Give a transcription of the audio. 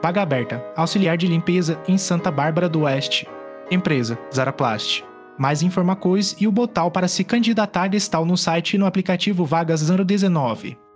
Vaga aberta, auxiliar de limpeza em Santa Bárbara do Oeste. Empresa, Zaraplast. Mais informações e o botão para se candidatar estão no site e no aplicativo Vagas 019.